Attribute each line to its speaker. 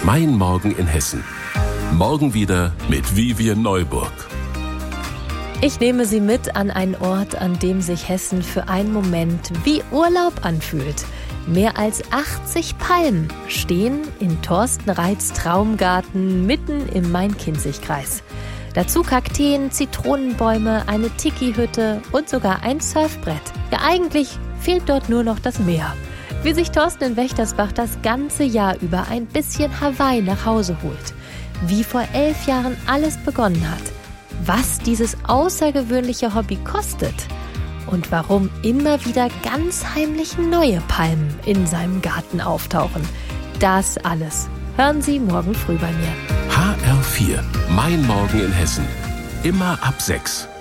Speaker 1: Mein Morgen in Hessen. Morgen wieder mit Vivian Neuburg.
Speaker 2: Ich nehme Sie mit an einen Ort, an dem sich Hessen für einen Moment wie Urlaub anfühlt. Mehr als 80 Palmen stehen in Thorsten Reitz Traumgarten mitten im Main-Kinzig-Kreis. Dazu Kakteen, Zitronenbäume, eine Tiki-Hütte und sogar ein Surfbrett. Ja, eigentlich fehlt dort nur noch das Meer. Wie sich Thorsten in Wächtersbach das ganze Jahr über ein bisschen Hawaii nach Hause holt. Wie vor 11 Jahren alles begonnen hat. Was dieses außergewöhnliche Hobby kostet. Und warum immer wieder ganz heimlich neue Palmen in seinem Garten auftauchen. Das alles hören Sie morgen früh bei mir.
Speaker 1: HR4, Mein Morgen in Hessen. Immer ab 6.